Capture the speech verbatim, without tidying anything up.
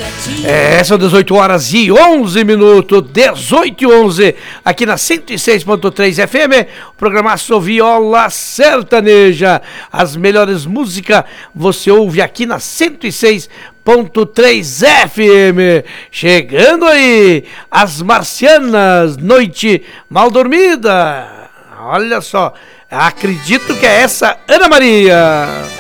É, são dezoito horas e onze minutos, dezoito e onze, aqui na cento e seis ponto três F M, o programaço Viola Sertaneja. As melhores músicas você ouve aqui na cento e seis ponto três F M. Chegando aí, as Marcianas, Noite Mal Dormida. Olha só, acredito que é essa, Ana Maria.